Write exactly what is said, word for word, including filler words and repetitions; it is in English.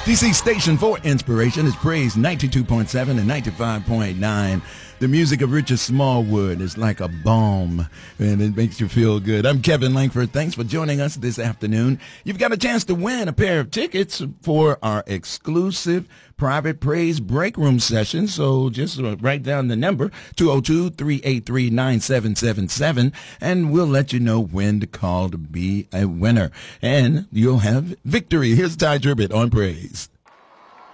D C station for inspiration is Praise ninety-two point seven and ninety-five point nine. The music of Richard Smallwood is like a balm, and it makes you feel good. I'm Kevin Langford. Thanks for joining us this afternoon. You've got a chance to win a pair of tickets for our exclusive private praise break room session. So just write down the number, two oh two, three eight three, nine seven seven seven, and we'll let you know when to call to be a winner. And you'll have victory. Here's Ty Tribbett on Praise.